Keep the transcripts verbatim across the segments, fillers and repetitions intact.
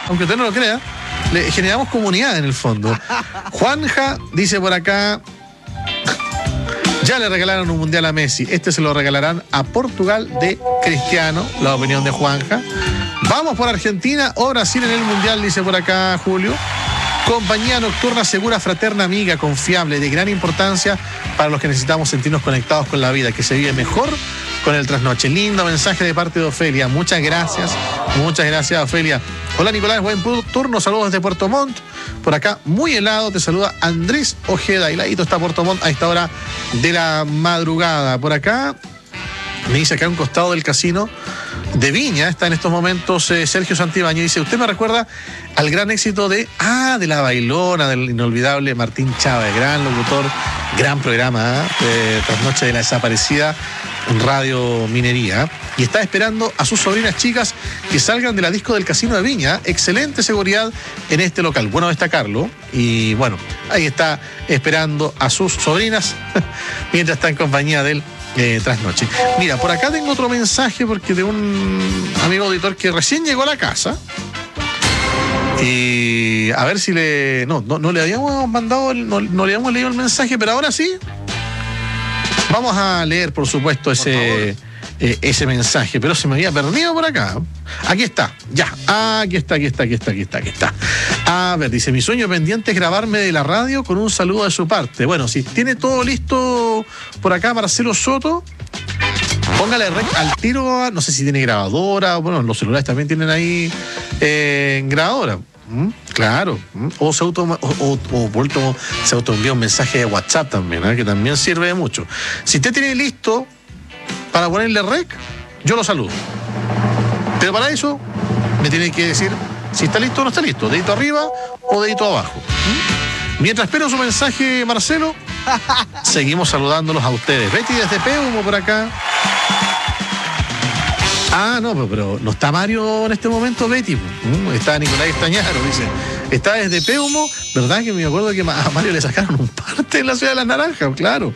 aunque usted no lo crea, le generamos comunidad en el fondo. Juanja dice por acá, ya le regalaron un mundial a Messi, este se lo regalarán a Portugal de Cristiano, la opinión de Juanja. Vamos por Argentina o Brasil en el mundial, dice por acá Julio. Compañía nocturna segura, fraterna, amiga, confiable, de gran importancia para los que necesitamos sentirnos conectados con la vida, que se vive mejor con el trasnoche. Lindo mensaje de parte de Ofelia. Muchas gracias, muchas gracias, Ofelia. Hola, Nicolás, buen turno. Saludos desde Puerto Montt. Por acá, muy helado, te saluda Andrés Ojeda. Heladito está Puerto Montt a esta hora de la madrugada. Por acá, me dice acá a un costado del casino de Viña, está en estos momentos eh, Sergio Santibáñez. Dice, usted me recuerda al gran éxito de, ah, de La Bailona, del inolvidable Martín Chávez, gran locutor, gran programa, ¿eh? eh, Trasnoche de la Desaparecida en Radio Minería. Y está esperando a sus sobrinas chicas que salgan de la disco del Casino de Viña. Excelente seguridad en este local, bueno destacarlo. Y bueno, ahí está esperando a sus sobrinas mientras está en compañía del Eh, trasnoche. Mira, por acá tengo otro mensaje porque de un amigo auditor que recién llegó a la casa. Y a ver si le... No, no, no le habíamos mandado, el, no, no le habíamos leído el mensaje, pero ahora sí. Vamos a leer, por supuesto, ese, eh, ese mensaje, pero se me había perdido por acá. Aquí está, ya. Aquí está, aquí está, aquí está, aquí está, aquí está. A ver, dice, mi sueño pendiente es grabarme de la radio con un saludo de su parte. Bueno, si tiene todo listo por acá Marcelo Soto, póngale rec al tiro, no sé si tiene grabadora, bueno, los celulares también tienen ahí eh, grabadora. ¿Mm? Claro. ¿Mm? O se auto o, o, o vuelto, se autoenvía un mensaje de WhatsApp también, ¿eh? Que también sirve de mucho. Si usted tiene listo para ponerle rec, yo lo saludo. Pero para eso me tiene que decir si está listo o no está listo, dedito arriba o dedito abajo. ¿Mm? Mientras espero su mensaje, Marcelo, seguimos saludándolos a ustedes. Betty desde Peumo por acá. Ah, no, pero, pero no está Mario en este momento, Betty. ¿Mm? Está Nicolás Estañaro, dice. Está desde Peumo, ¿verdad? Que me acuerdo que a Mario le sacaron un parte en la Ciudad de las Naranjas, claro.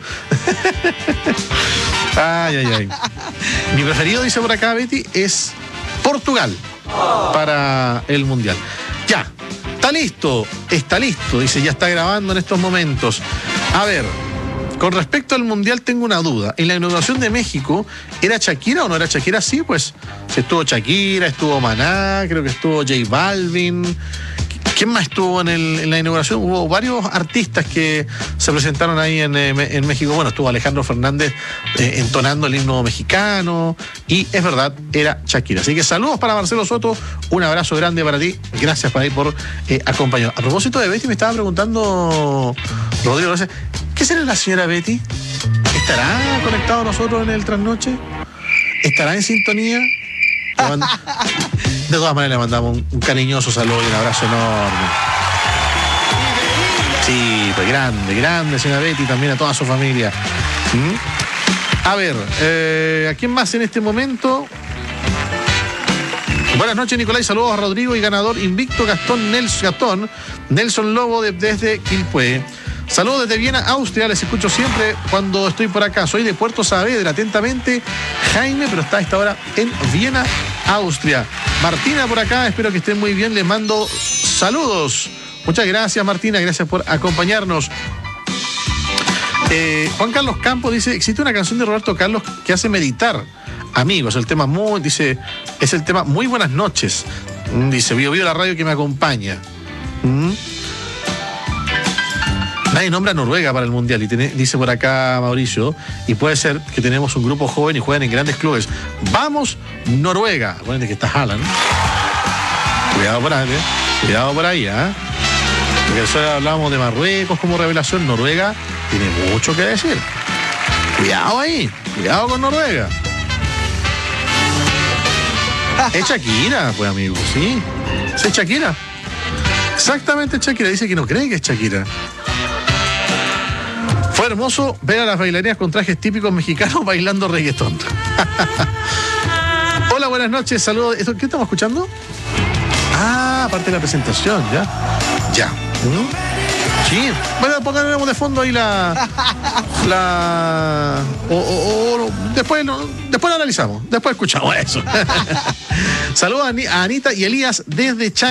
Ay, ay, ay. Mi preferido, dice por acá Betty, es Portugal para el Mundial. Ya, está listo, está listo, dice, ya está grabando en estos momentos. A ver, con respecto al Mundial tengo una duda. En la inauguración de México, ¿era Shakira o no era Shakira? Sí, pues, estuvo Shakira, estuvo Maná, creo que estuvo J Balvin. ¿Quién más estuvo en, el, en la inauguración? Hubo varios artistas que se presentaron ahí en, en México. Bueno, estuvo Alejandro Fernández eh, entonando el himno mexicano. Y es verdad, era Shakira. Así que saludos para Marcelo Soto. Un abrazo grande para ti. Gracias para ir por eh, acompañarnos. A propósito de Betty, me estaba preguntando Rodrigo, ¿qué será la señora Betty? ¿Estará conectado a nosotros en el trasnoche? ¿Estará en sintonía? De todas maneras le mandamos un, un cariñoso saludo y un abrazo enorme. Sí, pues grande, grande señora Betty, también a toda su familia. ¿Mm? A ver, eh, ¿a quién más en este momento? Buenas noches, Nicolás, saludos a Rodrigo y ganador invicto Gastón Nelson, Gastón, Nelson Lobo de, desde Quilpué. Saludos desde Viena, Austria, les escucho siempre cuando estoy por acá. Soy de Puerto Saavedra, atentamente, Jaime, pero está a esta hora en Viena, Austria. Martina por acá, espero que estén muy bien, les mando saludos. Muchas gracias, Martina, gracias por acompañarnos. Eh, Juan Carlos Campos dice, existe una canción de Roberto Carlos que hace meditar. Amigos, el tema muy, dice, es el tema Muy Buenas Noches. Dice, Bio Bio la radio que me acompaña. ¿Mm? Nadie nombra Noruega para el Mundial y tiene, dice por acá Mauricio, y puede ser que tenemos un grupo joven y juegan en grandes clubes. ¡Vamos, Noruega! Acuérdense que está Haaland. Cuidado por ahí, ¿eh? Cuidado por ahí, ¿ah? ¿eh? Porque eso hablábamos de Marruecos como revelación. Noruega tiene mucho que decir. Cuidado ahí, cuidado con Noruega. Es Shakira, pues, amigo, sí. Es Shakira. Exactamente Shakira. Dice que no cree que es Shakira. Fue hermoso ver a las bailarinas con trajes típicos mexicanos bailando reggaetón. Hola, buenas noches, saludos. ¿Esto, ¿Qué estamos escuchando? Ah, aparte de la presentación, ya. Ya. ¿Mm? Sí. Bueno, pongamos de fondo ahí la. La. O, o, o después, no, después lo analizamos. Después escuchamos eso. Saludos a Anita y Elías desde Chile.